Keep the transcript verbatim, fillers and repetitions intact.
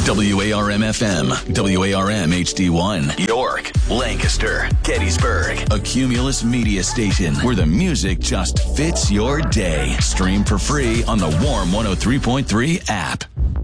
W A R M F M, W A R M H D one, York, Lancaster, Gettysburg, a Cumulus media station where the music just fits your day. Stream for free on the Warm one oh three point three app.